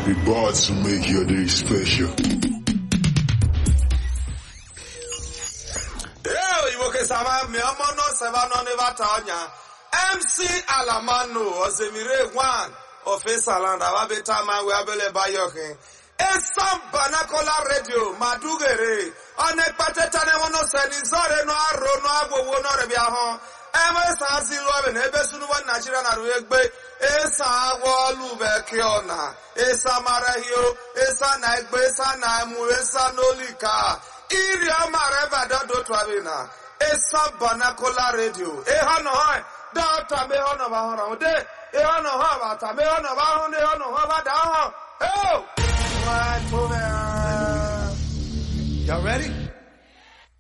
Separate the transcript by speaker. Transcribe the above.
Speaker 1: We bought to make your day special.
Speaker 2: MC Alamano Osemire one of Esaland Ababetama Wabele Bayoke. Esam Banakola Radio Madugere on a patetane mono senizore no arro no agbo no rebiaho. Esa Zilo and Ebesunu Nigeria Narugbe. Esa Walube Kiona. Esa Marahio. Esa Nagbe. Esa Namu. Esa Nolika. Iria Mareva Dodo Travina. Esa Banakola Radio. Ehano Hoi. Data Mehono Mahona. De Ehano Havata. Mehono Mahone. Ehano Havata. Oh! Y'all ready?